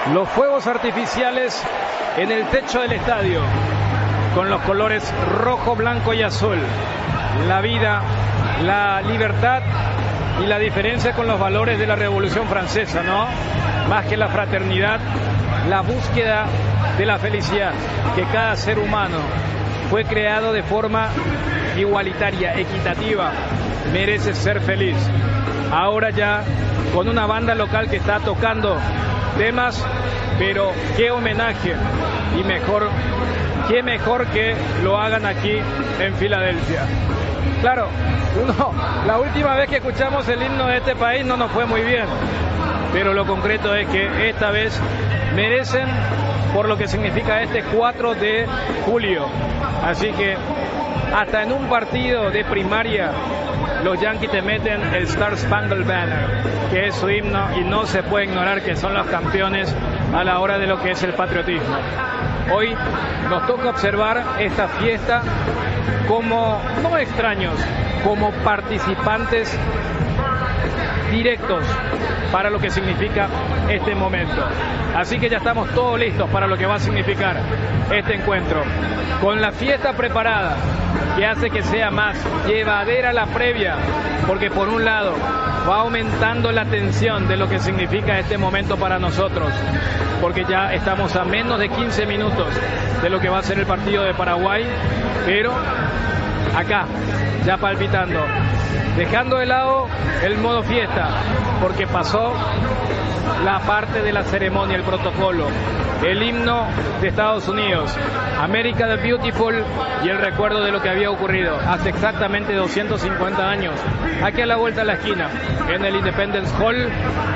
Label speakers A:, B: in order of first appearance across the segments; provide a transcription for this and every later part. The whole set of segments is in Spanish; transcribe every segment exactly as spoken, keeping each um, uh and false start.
A: los fuegos artificiales en el techo del estadio, con los colores rojo, blanco y azul. La vida, la libertad y la diferencia con los valores de la Revolución Francesa, ¿no? Más que la fraternidad, la búsqueda de la felicidad, que cada ser humano fue creado de forma igualitaria, equitativa, merece ser feliz. Ahora ya con una banda local que está tocando temas, pero qué homenaje, y mejor, qué mejor que lo hagan aquí en Filadelfia. Claro, uno, la última vez que escuchamos el himno de este país no nos fue muy bien, pero lo concreto es que esta vez merecen por lo que significa este cuatro de julio. Así que hasta en un partido de primaria los Yankees te meten el Star Spangled Banner, que es su himno, y no se puede ignorar que son los campeones a la hora de lo que es el patriotismo. Hoy nos toca observar esta fiesta como, no extraños, como participantes directos para lo que significa este momento. Así que ya estamos todos listos para lo que va a significar este encuentro, con la fiesta preparada, que hace que sea más llevadera la previa, porque por un lado va aumentando la tensión de lo que significa este momento para nosotros, porque ya estamos a menos de quince minutos de lo que va a ser el partido de Paraguay, pero acá, ya palpitando, dejando de lado el modo fiesta, porque pasó la parte de la ceremonia, el protocolo, el himno de Estados Unidos, America the Beautiful, y el recuerdo de lo que había ocurrido hace exactamente doscientos cincuenta años, aquí a la vuelta de la esquina, en el Independence Hall,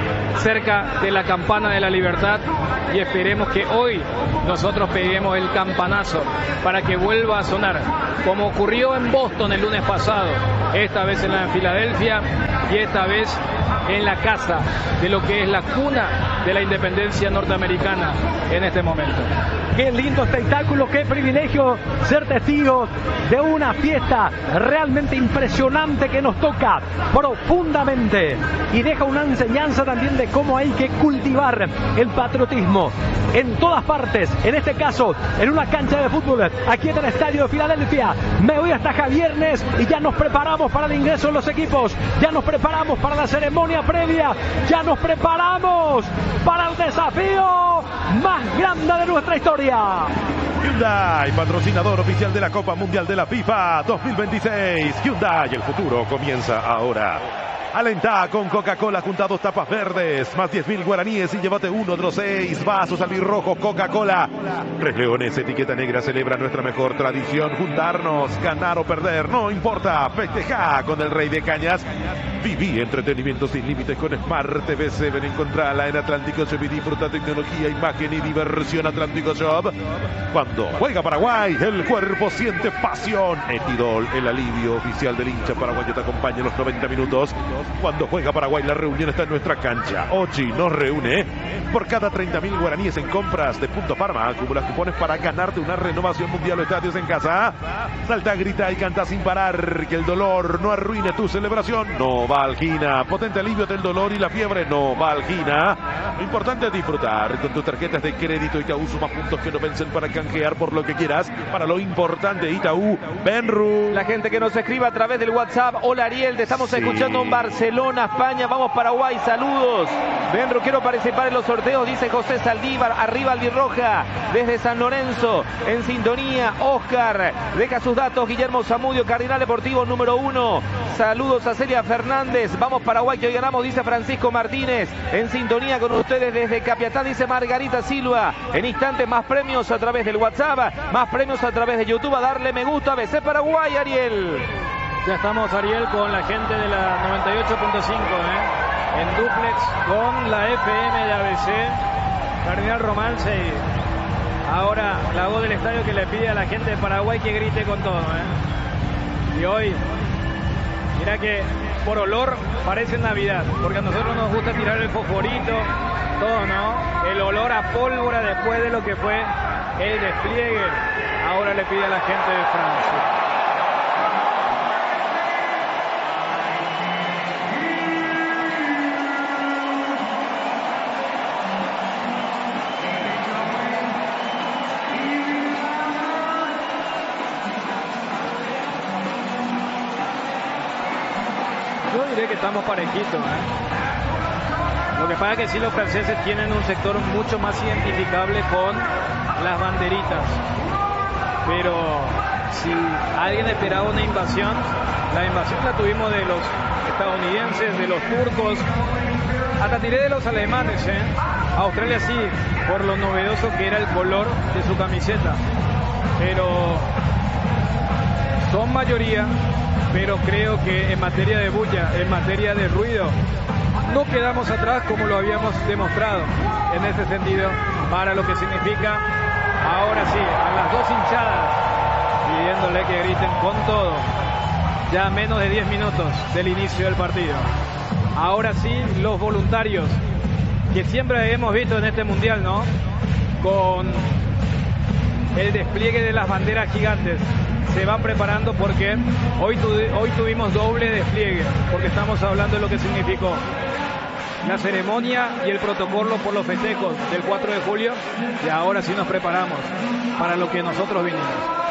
A: cerca de la campana de la libertad, y esperemos que hoy nosotros peguemos el campanazo para que vuelva a sonar, como ocurrió en Boston el lunes pasado, esta vez en la Filadelfia, y esta vez en la casa de lo que es la cuna de la independencia norteamericana en este momento.
B: Qué lindo espectáculo, qué privilegio ser testigos de una fiesta realmente impresionante que nos toca profundamente y deja una enseñanza también de cómo hay que cultivar el patriotismo en todas partes, en este caso en una cancha de fútbol aquí en el estadio de Filadelfia. Me voy hasta Javiernes y ya nos preparamos para el ingreso de los equipos, ya nos preparamos para la ceremonia previa, ya nos preparamos para el desafío más grande de nuestra historia.
C: Hyundai, patrocinador oficial de la Copa Mundial de la FIFA dos mil veintiséis. Hyundai, el futuro comienza ahora. Alentá con Coca-Cola junto a dos tapas verdes, más diez mil guaraníes y llévate uno de los seis vasos albirrojos Coca-Cola. Tres Leones, etiqueta negra, celebra nuestra mejor tradición. Juntarnos, ganar o perder, no importa. Festeja con el Rey de Cañas. Viví entretenimiento sin límites con Smart T V siete. Encontrala en Atlántico Shop y disfruta tecnología, imagen y diversión. Atlántico Shop. Cuando juega Paraguay, el cuerpo siente pasión. Etidol, el alivio oficial del hincha paraguayo, te acompaña en los noventa minutos. Cuando juega Paraguay, la reunión está en nuestra cancha. Ochi nos reúne. Por cada treinta mil guaraníes en compras de Punto Parma, acumulas cupones para ganarte una renovación mundial o estadios en casa. Salta, grita y canta sin parar. Que el dolor no arruine tu celebración. Novalgina, potente alivio del dolor y la fiebre. Novalgina. Lo importante es disfrutar con tus tarjetas de crédito Itaú. Suma puntos que no vencen para canjear por lo que quieras. Para lo importante, Itaú, Benru.
D: La gente que nos escriba a través del WhatsApp. Hola Ariel, te estamos sí. escuchando en Barcelona, España. Vamos Paraguay, saludos. Benru, quiero participar en los sorteos, dice José Saldívar. Arriba Albirroja, desde San Lorenzo, en sintonía. Oscar, deja sus datos. Guillermo Zamudio, Cardinal Deportivo número uno. Saludos a Celia Fernández. Vamos Paraguay, que hoy ganamos, dice Francisco Martínez. En sintonía con ustedes desde Capiatá, dice Margarita Silva. En instantes más premios a través del WhatsApp, más premios a través de YouTube. A darle me gusta, B C Paraguay, Ariel.
A: Ya estamos, Ariel, con la gente de la noventa y ocho punto cinco, ¿eh? en duplex con la F M de A B C, Cardinal Romance, y ahora la voz del estadio que le pide a la gente de Paraguay que grite con todo, ¿eh? Y hoy, mira que por olor parece Navidad, porque a nosotros nos gusta tirar el fosforito, todo, ¿no? El olor a pólvora después de lo que fue el despliegue, ahora le pide a la gente de Francia. que estamos parejitos, ¿eh? Lo que pasa es que sí, los franceses tienen un sector mucho más identificable con las banderitas. Pero si alguien esperaba una invasión, la invasión la tuvimos de los estadounidenses, de los turcos, hasta tiré de los alemanes, ¿eh? Australia sí, por lo novedoso que era el color de su camiseta. Pero son mayoría, pero creo que en materia de bulla, en materia de ruido, no quedamos atrás como lo habíamos demostrado en ese sentido, para lo que significa ahora sí, a las dos hinchadas pidiéndole que griten con todo, ya a menos de diez minutos del inicio del partido. Ahora sí, los voluntarios que siempre hemos visto en este mundial, ¿no? Con el despliegue de las banderas gigantes, se van preparando porque hoy, tu, hoy tuvimos doble despliegue, porque estamos hablando de lo que significó la ceremonia y el protocolo por los festejos del cuatro de julio, y ahora sí nos preparamos para lo que nosotros vinimos.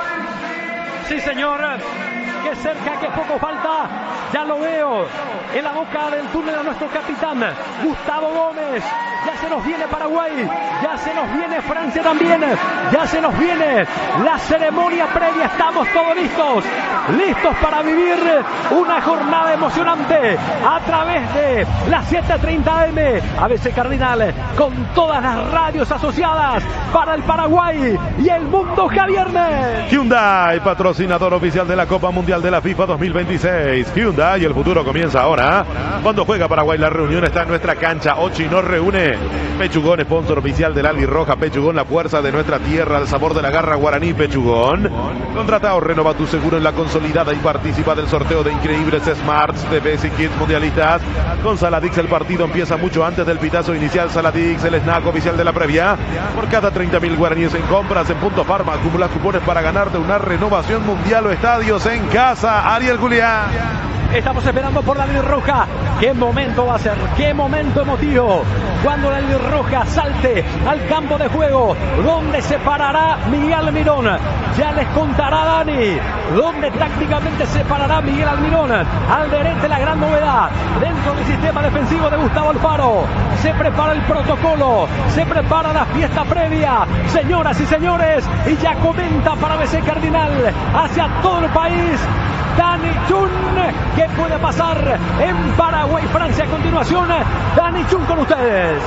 B: Sí, señor, que cerca, que poco falta, ya lo veo en la boca del túnel a nuestro capitán Gustavo Gómez. Ya se nos viene Paraguay, ya se nos viene Francia también, ya se nos viene la ceremonia previa. Estamos todos listos, listos para vivir una jornada emocionante a través de las siete treinta A M, A B C Cardinal, con todas las radios asociadas para el Paraguay y el mundo. Javier Nes.
C: Hyundai, patrocinador oficial de la Copa Mundial de la FIFA dos mil veintiséis. Hyundai, el futuro comienza ahora. Cuando juega Paraguay, la reunión está en nuestra cancha. Ochi nos reúne. Pechugón, sponsor oficial del Albirroja. Pechugón, la fuerza de nuestra tierra, el sabor de la garra guaraní. Pechugón. Contrata o renova tu seguro en la consolidada y participa del sorteo de increíbles Smarts de Basic Kids mundialistas. Con Saladix el partido empieza mucho antes del pitazo inicial. Saladix, el snack oficial de la previa. Por cada treinta mil guaraníes en compras en Punto Farma, acumulas cupones para ganarte una renovación mundial o estadios en casa. Ariel Julián.
B: Estamos esperando por la Albirroja. ¿Qué momento va a ser? ¿Qué momento emotivo? Cuando la Albirroja salte al campo de juego, donde se parará Miguel Almirón. Ya les contará Dani donde tácticamente se parará Miguel Almirón. Alderete, la gran novedad dentro del sistema defensivo de Gustavo Alfaro. Se prepara el protocolo, se prepara la fiesta previa, señoras y señores, y ya comenta para A B C Cardinal hacia todo el país Dani Chun. ¿Qué puede pasar en Paraguay, Francia a continuación? Dani Chun con ustedes.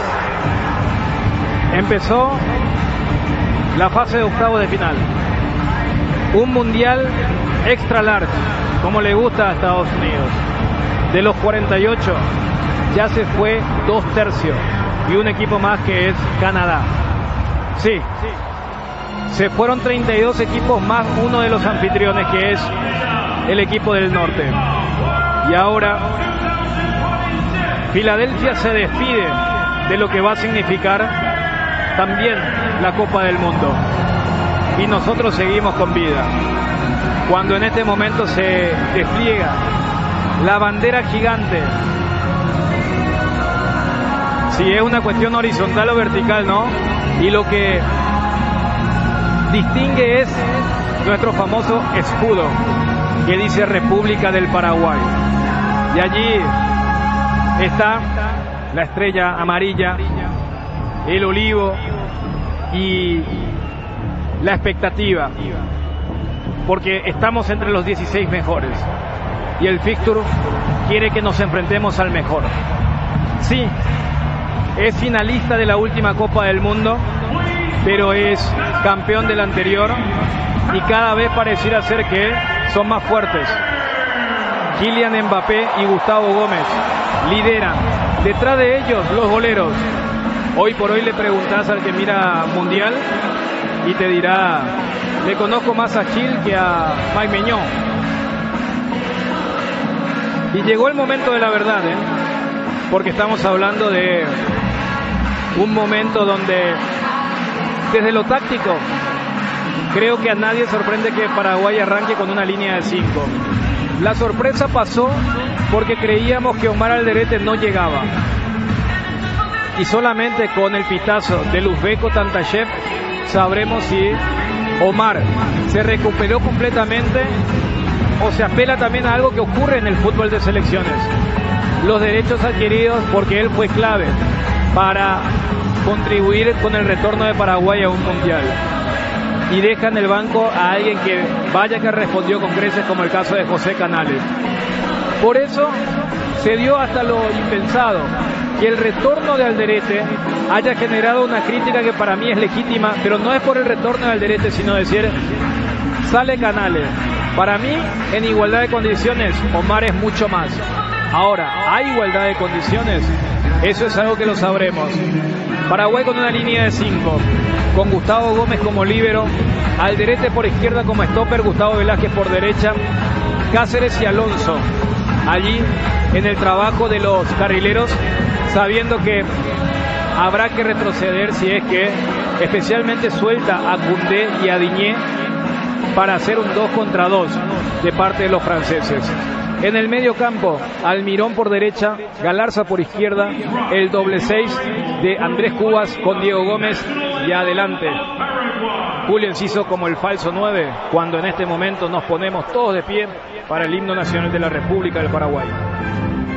A: Empezó la fase de octavos de final. Un mundial extra large, como le gusta a Estados Unidos. De los cuarenta y ocho, ya se fue dos tercios. Y un equipo más que es Canadá. Sí, se fueron treinta y dos equipos más uno de los anfitriones, que es el equipo del norte. Y ahora Filadelfia se despide de lo que va a significar también la Copa del Mundo. Y nosotros seguimos con vida. Cuando en este momento se despliega la bandera gigante, si es una cuestión horizontal o vertical, ¿no? Y lo que distingue es nuestro famoso escudo, que dice República del Paraguay. Y allí está la estrella amarilla, el olivo y la expectativa, porque estamos entre los dieciséis mejores y el fixture quiere que nos enfrentemos al mejor. Sí, es finalista de la última Copa del Mundo, pero es campeón del anterior y cada vez pareciera ser que son más fuertes. Kylian Mbappé y Gustavo Gómez lideran. Detrás de ellos los goleros. Hoy por hoy le preguntás al que mira Mundial y te dirá: le conozco más a Gil que a Mike Meñón. Y llegó el momento de la verdad, ¿eh? Porque estamos hablando de un momento donde, desde lo táctico, creo que a nadie sorprende que Paraguay arranque con una línea de cinco. La sorpresa pasó porque creíamos que Omar Alderete no llegaba. Y solamente con el pitazo del uzbeco Tantayev sabremos si Omar se recuperó completamente o se apela también a algo que ocurre en el fútbol de selecciones. los derechos adquiridos porque él fue clave para contribuir con el retorno de Paraguay a un mundial. Y deja en el banco a alguien que vaya que respondió con creces, como el caso de José Canales. Por eso se dio hasta lo impensado, que el retorno de Alderete haya generado una crítica que para mí es legítima, pero no es por el retorno de Alderete, sino decir, sale Canales. Para mí, en igualdad de condiciones, Omar es mucho más. Ahora, ¿hay igualdad de condiciones? Eso es algo que lo sabremos. Paraguay con una línea de cinco, con Gustavo Gómez como líbero, Alderete por izquierda como stopper, Gustavo Velázquez por derecha, Cáceres y Alonso allí en el trabajo de los carrileros, sabiendo que habrá que retroceder si es que especialmente suelta a Koundé y a Digne para hacer un dos contra dos de parte de los franceses. En el medio campo, Almirón por derecha, Galarza por izquierda, el doble seis de Andrés Cubas con Diego Gómez y adelante Julio Enciso como el falso nueve, cuando en este momento nos ponemos todos de pie para el himno nacional de la República del Paraguay.